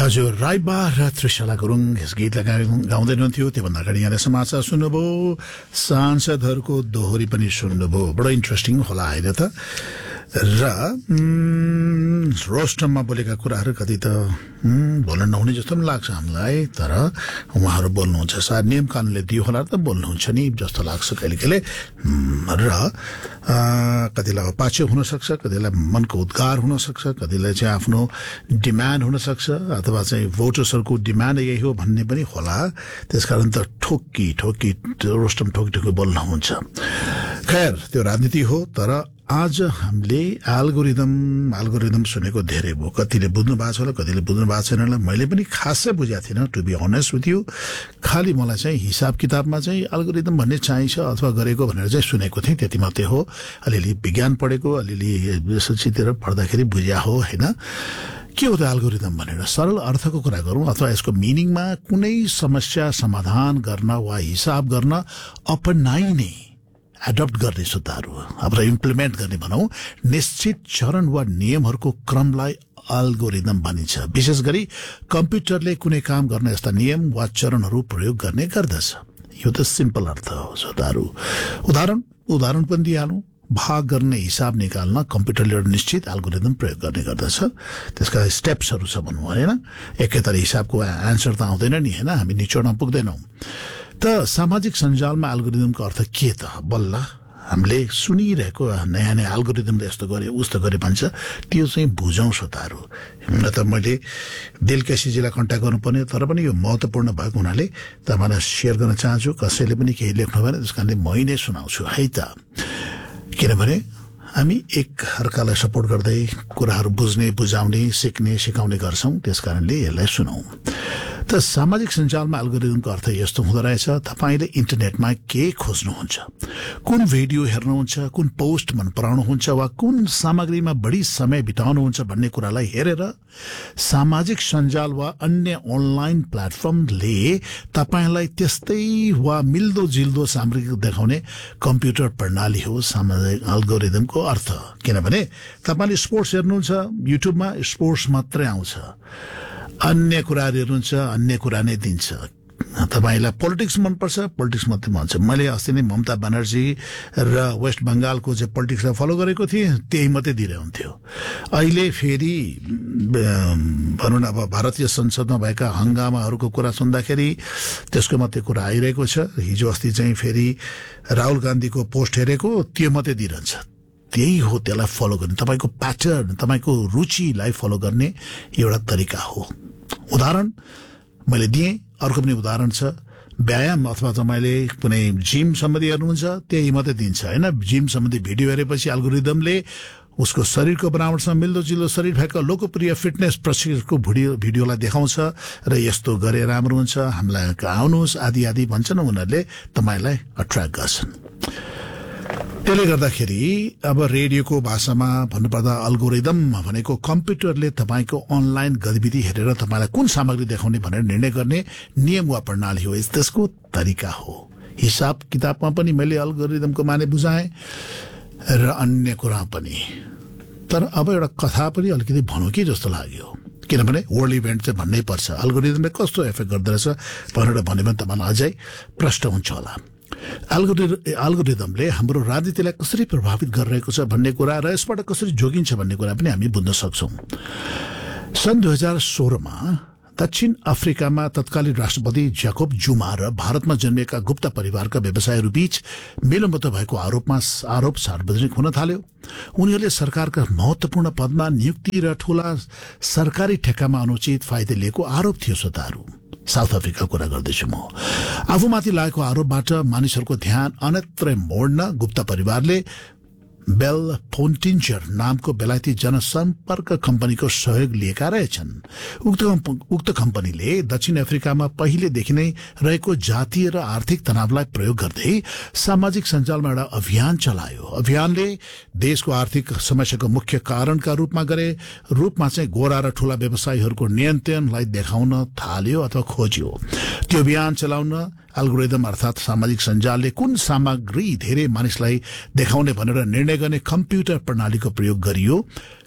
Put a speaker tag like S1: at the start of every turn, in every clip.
S1: हजुर राइबा र त्रिशला गुरुङ यस गीतलाई गाउँदै हुनुहुन्थ्यो। त्योभन्दा अगाडि यहाँले समाचार सुन्नुभयो, सांसदहरूको दोहोरी पनि सुन्नुभयो। बडो इन्ट्रेस्टिङ होला होइन त। र रोस्टममा बोलेका कुराहरू कति त बोल्न नहुने जस्तो पनि लाग्छ हामीलाई, तर उहाँहरू बोल्नुहुन्छ। सायद नियम कानुनले दियो होला त बोल्नुहुन्छ नि जस्तो लाग्छ कहिले कहिले। र कतिलाई अपाचे हुनसक्छ, कतिलाई मनको उद्गार हुनसक्छ, कतिलाई चाहिँ आफ्नो डिमान्ड हुनसक्छ, अथवा चाहिँ भोटर्सहरूको डिमान्ड यही हो भन्ने पनि होला। त्यसकारण त ठोकी रोस्टम ठोकी बोल्नुहुन्छ। खैर त्यो राजनीति हो, तर आज हामीले एल्गोरिदम सुनेको धेरै भयो। कतिले बुझ्नु भएको छ होला, कतिले बुझ्नु भएको छैन होला। मैले पनि खासै बुझेको थिइनँ, to be honest with you. खालि मलाई चाहिँ हिसाब किताबमा चाहिँ एल्गोरिदम भन्ने चाहिन्छ अथवा गरेको भनेर चाहिँ सुनेको थिएँ, त्यति मात्रै हो। अलिअलि विज्ञान पढेको, अलिअलि एसएलसीतिर पढ्दाखेरि बुझ्या हो होइन। के हो त एल्गोरिदम भनेर? सरल अर्थको कुरा गरौँ अथवा यसको मिनिङमा कुनै समस्या समाधान गर्न वा हिसाब गर्न अपनाइने, एडप्ट गर्ने सुधारहरू अब इम्प्लिमेन्ट गर्ने भनौँ निश्चित चरण वा नियमहरूको क्रमलाई एल्गोरिदम भनिन्छ। विशेष गरी कम्प्युटरले कुनै काम गर्न यस्ता नियम वा चरणहरू प्रयोग गर्ने गर्दछ। यो त सिम्पल अर्थ हो सुधारहरू। उदाहरण पनि दिइहालौँ। भाग गर्ने हिसाब निकाल्न कम्प्युटरले एउटा निश्चित एल्गोरिदम प्रयोग गर्ने गर्दछ। त्यसका स्टेप्सहरू छ भनौँ होइन। एकैतार हिसाबको एन्सर त आउँदैन नि होइन, हामी निचोडमा पुग्दैनौँ। त सामाजिक सञ्जालमा एल्गोरिदमको अर्थ के त? बल्ल हामीले सुनिरहेको नयाँ एल्गोरिदमले यस्तो गरे उस्तो गरे भन्छ, त्यो चाहिँ बुझौँ श्रोताहरू। न त मैले दिलकेसीजीलाई कन्ट्याक्ट गर्नुपर्ने, तर पनि यो महत्त्वपूर्ण भएको हुनाले तपाईँलाई सेयर गर्न चाहन्छु। कसैले पनि केही लेख्नु भएन, त्यस कारणले मै नै सुनाउँछु है त। किनभने हामी एक अर्कालाई सपोर्ट गर्दै कुराहरू बुझ्ने, बुझाउने, सिक्ने, सिकाउने गर्छौँ। त्यस कारणले यसलाई सुनौँ। त सामाजिक सञ्जालमा एल्गोरिदमको अर्थ यस्तो हुँदो रहेछ। तपाईँले इन्टरनेटमा के खोज्नुहुन्छ, कुन भिडियो हेर्नुहुन्छ, कुन पोस्ट मन पराउनुहुन्छ वा कुन सामग्रीमा बढी समय बिताउनुहुन्छ भन्ने कुरालाई हेरेर सामाजिक सञ्जाल वा अन्य अनलाइन प्लेटफर्मले तपाईँलाई त्यस्तै वा मिल्दोजुल्दो सामग्री देखाउने कम्प्युटर प्रणाली हो सामाजिक एल्गोरिदमको अर्थ। किनभने तपाईँले स्पोर्ट्स हेर्नुहुन्छ, युट्युबमा स्पोर्ट्स मात्रै आउँछ। अन्य कुराहरू हेर्नुहुन्छ, अन्य कुरा नै दिन्छ। तपाईँलाई पोलिटिक्स मनपर्छ, पोलिटिक्स मात्रै भन्छ। मैले अस्ति नै ममता ब्यानर्जी र वेस्ट बङ्गालको चाहिँ पोलिटिक्सलाई फलो गरेको थिएँ, त्यही मात्रै दिइरहन्थ्यो। अहिले फेरि भनौँ न अब भारतीय संसदमा भएका हङ्गामाहरूको कुरा सुन्दाखेरि त्यसको मात्रै कुरा आइरहेको छ। हिजो अस्ति चाहिँ फेरि राहुल गान्धीको पोस्ट हेरेको, त्यो मात्रै दिइरहन्छ। त्यही हो, त्यसलाई फलो गर्ने, तपाईँको प्याटर्न, तपाईँको रुचिलाई फलो गर्ने एउटा तरिका हो। उदाहरण मैले दिएँ, अर्को पनि उदाहरण छ। व्यायाम अथवा तपाईँले कुनै जिम सम्बन्धी हेर्नुहुन्छ, त्यही मात्रै दिन्छ होइन। जिम सम्बन्धी भिडियो हेरेपछि एल्गोरिदमले उसको शरीरको बनावटसँग मिल्दोजुल्दो शरीर भएका लोकप्रिय फिटनेस प्रशिक्षकको भिडियोलाई देखाउँछ र यस्तो गरे राम्रो हुन्छ, हामीलाई आउनुहोस् आदि आदि भन्छन्। उनीहरूले तपाईँलाई अट्र्याक्ट गर्छन्। त्यसले गर्दाखेरि अब रेडियोको भाषामा भन्नुपर्दा एल्गोरिदम भनेको कम्प्युटरले तपाईँको अनलाइन गतिविधि हेरेर तपाईँलाई कुन सामग्री देखाउने भनेर निर्णय गर्ने नियम वा प्रणाली हो। त्यसको तरिका हो। हिसाब किताबमा पनि मैले एल्गोरिदमको माने बुझाएँ र अन्य कुरा पनि। तर अब एउटा कथा पनि अलिकति भनौँ कि जस्तो लाग्यो। किनभने वर्ल्ड इभेन्ट चाहिँ भन्नै पर्छ। एल्गोरिदमले कस्तो इफेक्ट गर्दो रहेछ भनेर भन्यो भने तपाईँलाई अझै प्रश्न हुन्छ होला। एल्गोरिदमले हाम्रो राजनीतिलाई कसरी प्रभावित गरिरहेको छ भन्ने कुरा र यसबाट कसरी जोगिन्छ भन्ने कुरा पनि हामी बुझ्न सक्छौँ। सन् 2016मा दक्षिण अफ्रिकामा तत्कालीन राष्ट्रपति ज्याकोब जुमा र भारतमा जन्मिएका गुप्ता परिवारका व्यवसायहरू बीच मेलमतो भएको आरोप सार्वजनिक हुन थाल्यो। उनीहरूले सरकारका महत्वपूर्ण पदमा नियुक्ति र ठूला सरकारी ठेक्कामा अनुचित फाइदा लिएको आरोप थियो। श्रोताहरू, साउथ अफ्रिका कुरा गर्दैछु म। आफूमाथि लागेको आरोपबाट मानिसहरूको ध्यान अन्यत्र मोड्न गुप्ता परिवारले बेल फोन्टिन्जर नामको बेलायती जनसम्पर्क कम्पनीको सहयोग लिएका रहेछन्। उक्त कम्पनीले दक्षिण अफ्रिकामा पहिलेदेखि नै रहेको जातीय र आर्थिक तनावलाई प्रयोग गर्दै सामाजिक सञ्जालमा एउटा अभियान चलायो। अभियानले देशको आर्थिक समस्याको मुख्य कारणका रूपमा चाहिँ गोरा र ठूला व्यवसायीहरूको नियन्त्रणलाई देखाउन थाल्यो अथवा खोज्यो। त्यो अभियान चलाउन एल्गोरिदम अर्थात सामाजिक सञ्जालले कुन सामग्री धेरै मानिसलाई देखाउने भनेर निर्णय गर्ने कम्प्युटर प्रणालीको प्रयोग गरियो।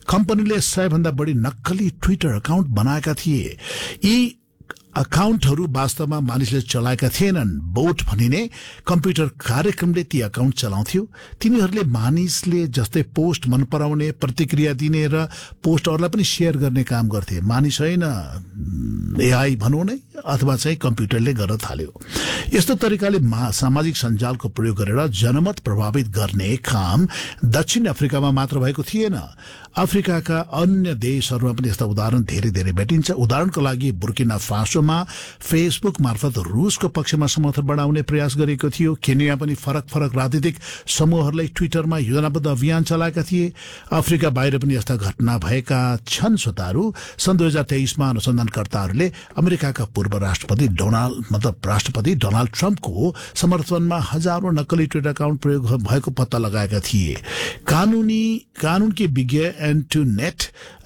S1: कम्पनीले 100 भन्दा बढी नक्कली ट्विटर अकाउन्ट बनाएका थिए। यी अकाउन्टहरू वास्तवमा मानिसले चलाएका थिएनन्। बोट भनिने कम्प्युटर कार्यक्रमले ती अकाउन्ट चलाउँथ्यो। तिनीहरूले मानिसले जस्तै पोस्ट मन पराउने, प्रतिक्रिया दिने र पोस्टहरूलाई पनि शेयर गर्ने काम गर्थे। मानिस होइन, एआई भनौँ नै अथवा चाहिँ कम्प्युटरले गर्न थाल्यो। यस्तो तरिकाले सामाजिक सञ्जालको प्रयोग गरेर जनमत प्रभावित गर्ने काम दक्षिण अफ्रिकामा मात्र भएको थिएन। अफ्रिकाका अन्य देशहरूमा पनि यस्ता उदाहरण धेरै धेरै भेटिन्छ। उदाहरणको लागि बुर्किना फासोमा फेसबुक मार्फत रूसको पक्षमा समर्थन बढाउने प्रयास गरेको थियो। केन्या पनि फरक फरक राजनीतिक समूहहरूलाई ट्विटरमा योजनाबद्ध अभियान चलाएका थिए। अफ्रिका बाहिर पनि यस्ता घटना भएका छन्। श्रोताहरू, सन् 2023मा अनुसन्धानकर्ताहरूले अमेरिकाका पूर्व राष्ट्रपति डोनाल्ड ट्रम्पको समर्थनमा हजारौं नक्कली ट्विटर अकाउन्ट प्रयोग भएको पत्ता लगाएका थिए। कानूनकी विज्ञ एन्टोनेट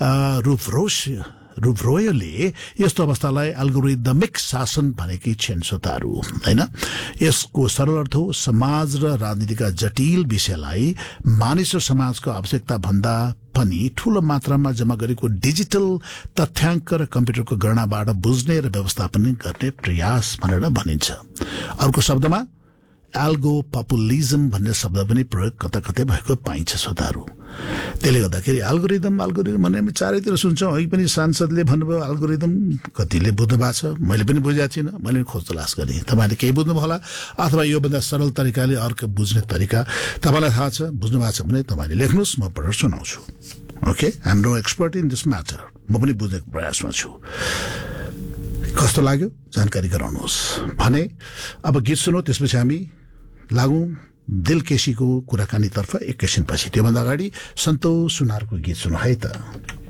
S1: रुब्रोयले यस्तो अवस्थालाई एल्गोरिदमिक शासन भनेकी छिन्। श्रोताहरू, हैन, यसको सरल अर्थ हो समाज र राजनीतिका जटिल विषयलाई मानिस र समाजको आवश्यकता भन्दा पनि ठूलो मात्रामा जम्मा गरेको डिजिटल तथ्याङ्क र कम्प्युटरको गणनाबाट बुझ्ने र व्यवस्थापन गर्ने प्रयास भनेर भनिन्छ। अर्को शब्दमा एल्गो पपुलिज्म भन्ने शब्द पनि प्रयोग कता कतै भएको पाइन्छ। श्रोताहरू, त्यसले गर्दाखेरि एल्गोरिदम भन्ने चारैतिर सुन्छौँ। है पनि सांसदले भन्नुभयो एल्गोरिदम, कतिले बुझ्नु भएको छ, मैले पनि बुझेको थिइनँ, मैले खोज तलास गरेँ। तपाईँले केही बुझ्नुभयो होला, अथवा योभन्दा सरल तरिकाले अर्को बुझ्ने तरिका तपाईँलाई थाहा छ, बुझ्नु भएको छ भने तपाईँले लेख्नुहोस्, म पढेर सुनाउँछु। Okay, I am no expert in this matter, म पनि बुझ्ने प्रयासमा छु। कस्तो लाग्यो जानकारी गराउनुहोस् भने। अब गीत सुनौ, त्यसपछि हामी लागौं दिल केसीको कुराकानीतर्फ एकैछिनपछि। त्योभन्दा अगाडि सन्तोष सुनारको गीत सुनौ है त।